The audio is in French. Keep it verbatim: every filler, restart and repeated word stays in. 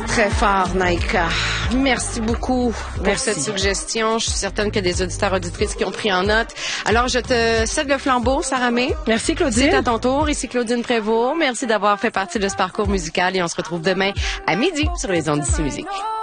très fort, Naïka. Merci beaucoup pour Merci. cette suggestion. Je suis certaine qu'il y a des auditeurs auditrices qui ont pris en note. Alors, je te cède le flambeau, Sarah May. Merci, Claudine. C'est à ton tour. Ici Claudine Prévost. Merci d'avoir fait partie de ce parcours musical et on se retrouve demain à midi sur les ondes d'ici Musique.